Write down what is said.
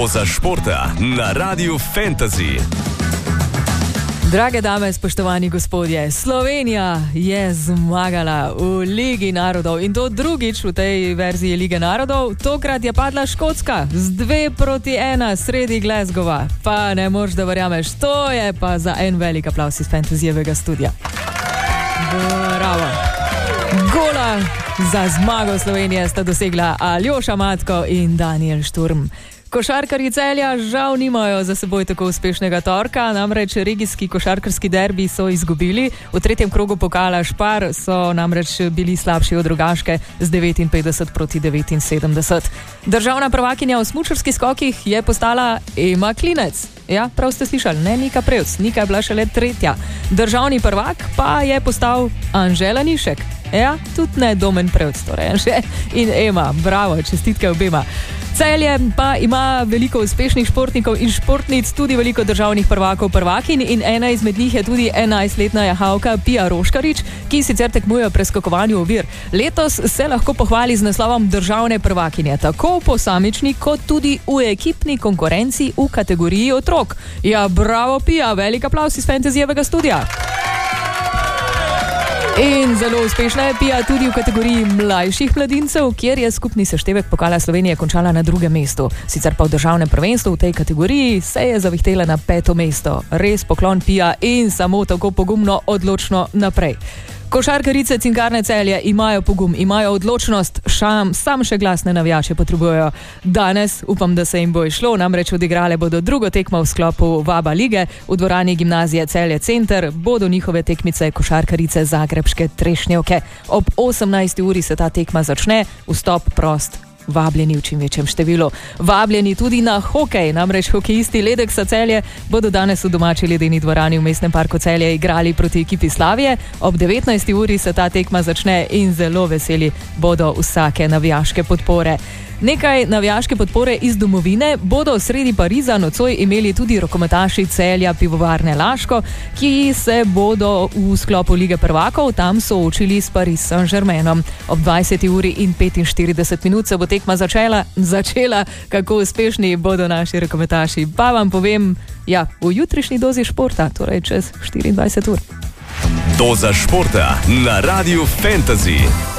Doza športa na Radiu Fantasy. Drage dame, spoštovani gospodje, Slovenija je zmagala v Ligi narodov in to drugič v tej verziji Lige narodov. Tokrat je padla Škotska z 2-1 sredi Glasgowa. Pa ne moreš, da verjameš, to je pa za en velik aplavz iz Fantasyjevega studia. Bravo. Gola za zmago Slovenije sta dosegla Aljoša Matko in Daniel Šturm. Košarkarji Celja žal nimajo za seboj tako uspešnega torka, namreč regijski košarkarski derbi so izgubili. V tretjem krogu pokala Špar so namreč bili slabši od Rogaške z 59-79. Državna prvakinja v smučarskih skokih je postala Ema Klinec. Ja, prav ste slišali, ne Nika Prevc, Nika je bila šele tretja. Državni prvak pa je postal Anže Lanišek. Ja, tudi ne Domen Prevc, torej Anže in Ema. Bravo, čestitke obema. Celje pa ima veliko uspešnih športnikov in športnic, tudi veliko državnih prvakov, prvakin in ena izmed njih je tudi 11-letna jahalka Pia Roškarič, ki sicer tekmuje v preskakovanju ovir. Letos se lahko pohvali z naslovom državne prvakinje, tako v posamični kot tudi v ekipni konkurenci v kategoriji otrok. Ja, bravo Pia, velik aplavz iz Fantasyjevega studia. In zelo uspešna je Pia tudi v kategoriji mlajših mladincev, kjer je skupni seštevek pokala Slovenije končala na 2. mestu. Sicer pa v državnem prvenstvu v tej kategoriji se je zavihtela na 5. mesto. Res poklon Pia in samo tako pogumno, odločno naprej. Košarkarice Cinkarne Celje imajo pogum, imajo odločnost, sam še glasne navijače potrebujejo. Danes upam, da se jim bo išlo, namreč odigrale bodo drugo tekmo v sklopu Vaba lige v dvorani gimnazije Celje Center, bodo njihove tekmice košarkarice zagrebške Trešnjevke. Ob 18. uri se ta tekma začne, vstop prost. Vabljeni v čim večjem številu. Vabljeni tudi na hokej, namreč hokejisti Ledeksa Celje bodo danes v domači ledeni dvorani v Mestnem parku Celje igrali proti ekipi Slavije. Ob 19. uri se ta tekma začne in zelo veseli bodo vsake navijaške podpore. Nekaj navijaške podpore iz domovine bodo sredi Pariza nocoj imeli tudi rokometaši Celja Pivovarne Laško, ki se bodo v sklopu Lige prvakov tam soočili s Paris Saint-Germainom. Ob 20. uri in 45 minut se bo tekma začela, kako uspešni bodo naši rokometaši. Pa vam povem, ja, v jutrišnji dozi športa, torej čez 24 ur. Doza športa na Radiu Fantasy.